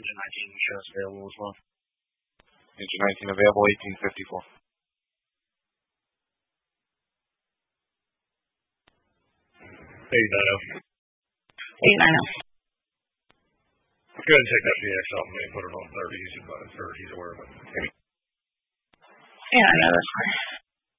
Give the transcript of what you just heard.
Engine 19 shows available as well. Engine 19 available, 1854. Go ahead and take that VX off me and put it on 30. He's aware of it. Yeah, I know that's fine.